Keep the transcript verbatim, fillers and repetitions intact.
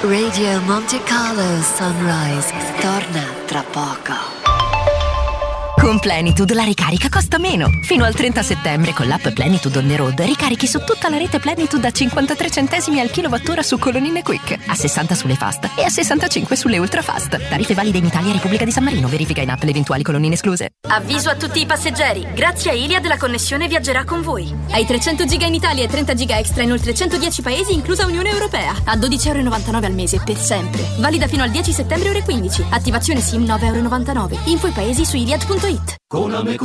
Radio Monte Carlo Sunrise torna tra poco. Con Plenitude la ricarica costa meno. Fino al trenta settembre con l'app Plenitude on the road ricarichi su tutta la rete Plenitude a cinquantatré centesimi al kilowattora su colonnine Quick, a sessanta sulle fast e a sessantacinque sulle ultra fast. Tariffe valide in Italia e Repubblica di San Marino. Verifica in app le eventuali colonnine escluse. Avviso a tutti i passeggeri. Grazie a Iliad la connessione viaggerà con voi. Hai trecento giga in Italia e trenta giga extra in oltre centodieci paesi, inclusa Unione Europea. A dodici virgola novantanove euro al mese per sempre. Valida fino al dieci settembre ore quindici. Attivazione SIM nove virgola novantanove euro. Info i paesi su iliad punto it. Con